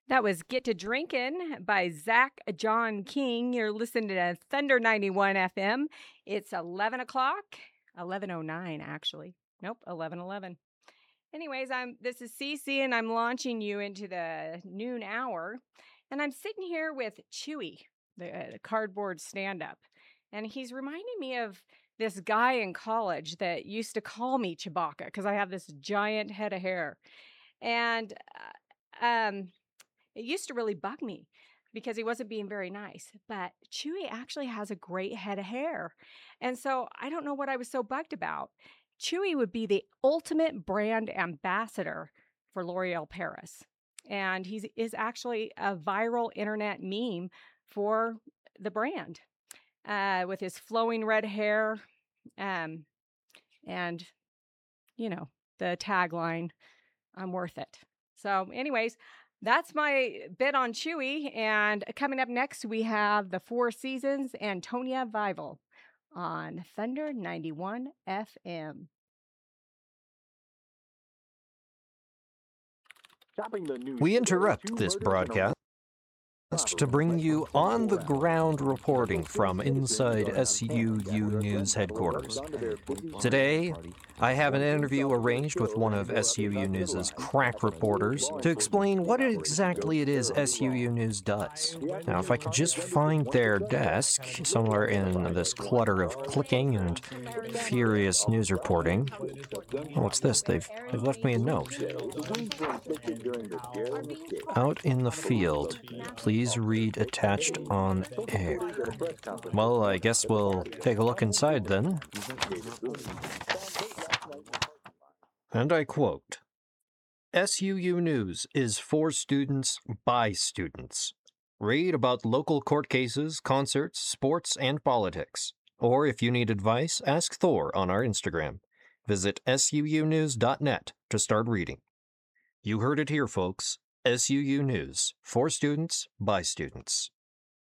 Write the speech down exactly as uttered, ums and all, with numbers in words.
That was Get to Drinkin' by Zach John King. You're listening to Thunder ninety-one F M. It's eleven o'clock, eleven oh nine actually. Nope, eleven eleven. Anyways, I'm this is Cece and I'm launching you into the noon hour. And I'm sitting here with Chewy, the, uh, the cardboard stand-up. And he's reminding me of this guy in college that used to call me Chewbacca because I have this giant head of hair. And uh, um it used to really bug me because he wasn't being very nice. But Chewy actually has a great head of hair. And so I don't know what I was so bugged about. Chewy would be the ultimate brand ambassador for L'Oreal Paris. And he is actually a viral internet meme for the brand uh, with his flowing red hair um, and, you know, the tagline, I'm worth it. So, anyways, that's my bit on Chewy. And coming up next, we have the Four Seasons Antonia Vival on Thunder ninety-one F M. We interrupt this broadcast to bring you on-the-ground reporting from inside S U U News headquarters. Today, I have an interview arranged with one of S U U News' crack reporters to explain what exactly it is S U U News does. Now, if I could just find their desk somewhere in this clutter of clicking and furious news reporting. Oh, what's this? They've, they've left me a note. Out in the field, please read attached on air. Well, I guess we'll take a look inside then. And I quote, S U U News is for students by students. Read about local court cases, concerts, sports, and politics. Or if you need advice, ask Thor on our Instagram. Visit S U U news dot net to start reading. You heard it here, folks. S U U News, for students, by students.